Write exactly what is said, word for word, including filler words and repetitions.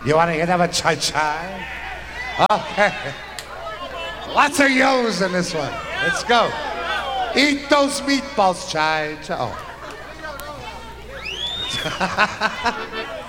You want to hear that chai chai? Okay. Lots of yo's in this one. Let's go. Eat those meatballs, chai chai. Oh.